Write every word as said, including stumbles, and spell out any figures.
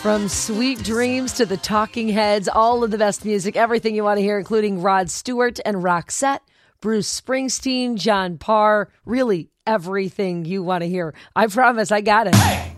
From Sweet Dreams to the Talking Heads, all of the best music, everything you want to hear, including Rod Stewart and Roxette, Bruce Springsteen, John Parr, really everything you want to hear. I promise I got it. Hey!